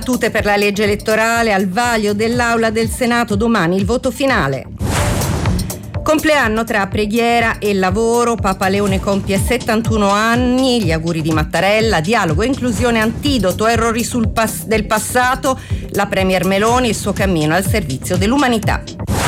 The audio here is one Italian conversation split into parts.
Dibattute per la legge elettorale al vaglio dell'Aula del Senato, domani il voto finale. Compleanno tra preghiera e lavoro, Papa Leone compie 71 anni, gli auguri di Mattarella, dialogo e inclusione antidoto, errori del passato, la Premier Meloni e il suo cammino al servizio dell'umanità.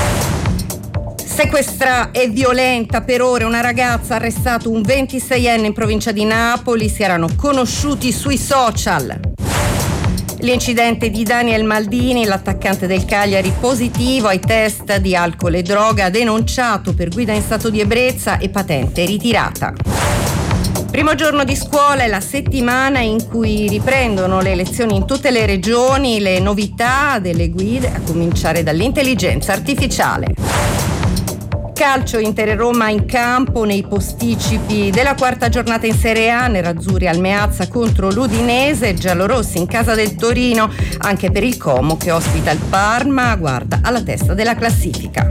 Sequestra e violenta per ore una ragazza, arrestato un 26enne in provincia di Napoli, si erano conosciuti sui social. L'incidente di Daniel Maldini, l'attaccante del Cagliari, positivo ai test di alcol e droga, denunciato per guida in stato di ebbrezza e patente ritirata. Primo giorno di scuola è la settimana in cui riprendono le lezioni in tutte le regioni, le novità delle guide, a cominciare dall'intelligenza artificiale. Calcio, Inter e Roma in campo nei posticipi della quarta giornata in Serie A, nerazzurri al Meazza contro l'Udinese, giallorossi in casa del Torino, anche per il Como che ospita il Parma, guarda alla testa della classifica.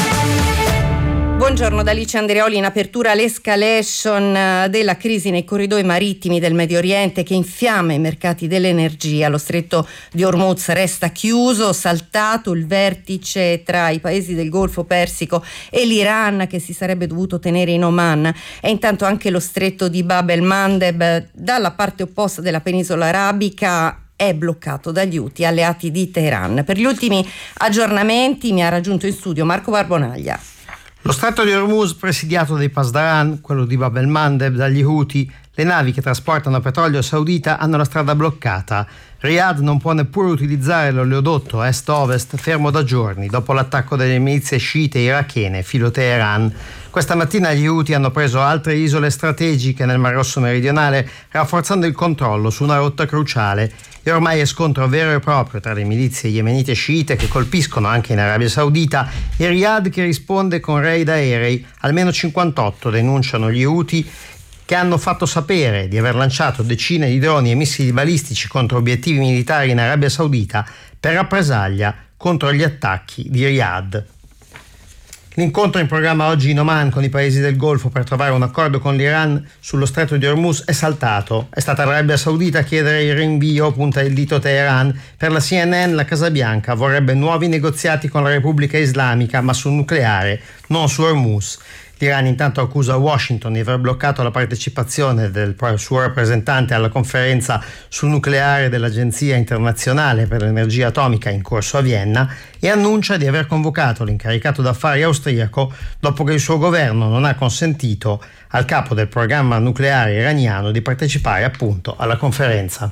Buongiorno da Alice Andreoli. In apertura l'escalation della crisi nei corridoi marittimi del Medio Oriente che infiamma i mercati dell'energia. Lo stretto di Hormuz resta chiuso, saltato il vertice tra i paesi del Golfo Persico e l'Iran che si sarebbe dovuto tenere in Oman. E intanto anche lo stretto di Bab el-Mandeb dalla parte opposta della penisola arabica è bloccato dagli Houthi alleati di Teheran. Per gli ultimi aggiornamenti mi ha raggiunto in studio Marco Barbonaglia. Lo stretto di Hormuz, presidiato dai Pasdaran, quello di Bab el-Mandeb dagli Houthi, le navi che trasportano petrolio saudita hanno la strada bloccata. Riyadh non può neppure utilizzare l'oleodotto est-ovest, fermo da giorni dopo l'attacco delle milizie sciite irachene filo Teheran. Questa mattina gli Houthi hanno preso altre isole strategiche nel Mar Rosso meridionale, rafforzando il controllo su una rotta cruciale. E ormai è scontro vero e proprio tra le milizie yemenite sciite che colpiscono anche in Arabia Saudita e Riyadh che risponde con raid aerei. Almeno 58 denunciano gli Houthi, che hanno fatto sapere di aver lanciato decine di droni e missili balistici contro obiettivi militari in Arabia Saudita per rappresaglia contro gli attacchi di Riyadh. L'incontro in programma oggi in Oman con i paesi del Golfo per trovare un accordo con l'Iran sullo stretto di Hormuz è saltato. È stata l'Arabia Saudita a chiedere il rinvio, punta il dito Teheran. Per la CNN la Casa Bianca vorrebbe nuovi negoziati con la Repubblica Islamica, ma sul nucleare, non su Hormuz. L'Iran intanto accusa Washington di aver bloccato la partecipazione del suo rappresentante alla conferenza sul nucleare dell'Agenzia internazionale per l'energia atomica in corso a Vienna e annuncia di aver convocato l'incaricato d'affari austriaco dopo che il suo governo non ha consentito al capo del programma nucleare iraniano di partecipare appunto alla conferenza.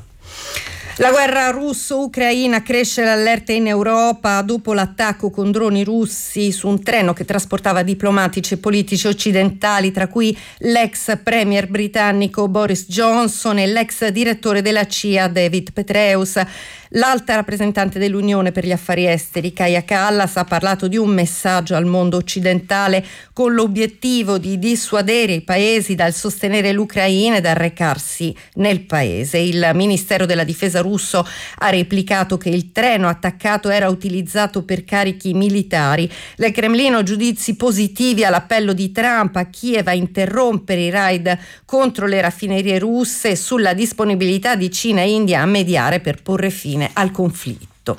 La guerra russo-ucraina, cresce l'allerta in Europa dopo l'attacco con droni russi su un treno che trasportava diplomatici e politici occidentali, tra cui l'ex premier britannico Boris Johnson e l'ex direttore della CIA David Petraeus. L'alta rappresentante dell'Unione per gli affari esteri, Kaja Kallas, ha parlato di un messaggio al mondo occidentale con l'obiettivo di dissuadere i paesi dal sostenere l'Ucraina e dal recarsi nel paese. Il Ministero della Difesa russo ha replicato che il treno attaccato era utilizzato per carichi militari. Dal Cremlino giudizi positivi all'appello di Trump a Kiev a interrompere i raid contro le raffinerie russe e sulla disponibilità di Cina e India a mediare per porre fine al conflitto.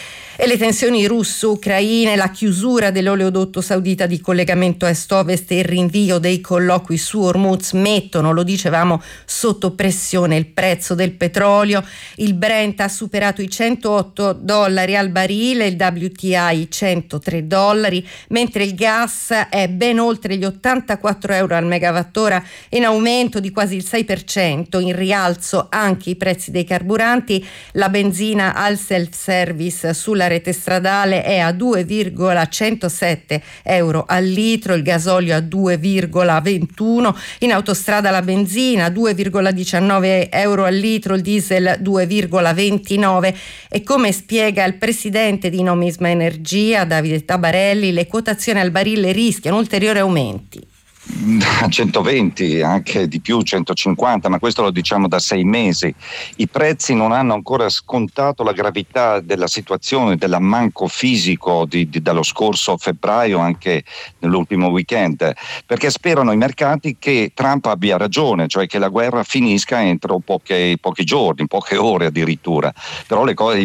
E le tensioni russo-ucraine, la chiusura dell'oleodotto saudita di collegamento est-ovest e il rinvio dei colloqui su Hormuz mettono, lo dicevamo, sotto pressione il prezzo del petrolio. Il Brent ha superato i $108 al barile, il WTI $103, mentre il gas è ben oltre gli €84 al megawattora, in aumento di quasi il 6%, in rialzo anche i prezzi dei carburanti. La benzina al self-service sulla rete stradale è a €2,107 al litro, il gasolio a €2,21, in autostrada la benzina €2,19 al litro, il diesel €2,29 e come spiega il presidente di Nomisma Energia Davide Tabarelli, le quotazioni al barile rischiano ulteriori aumenti. A 120, anche di più, 150, ma questo lo diciamo da 6 mesi. I prezzi non hanno ancora scontato la gravità della situazione, dell'ammanco fisico dallo scorso febbraio, anche nell'ultimo weekend, perché sperano i mercati che Trump abbia ragione, cioè che la guerra finisca entro pochi giorni, poche ore addirittura. Però le cose